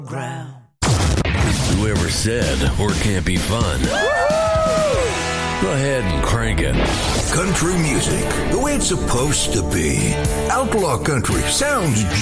Ground. Whoever said work can't be fun? Go ahead and crank it. Country music, the way it's supposed to be. Outlaw country sounds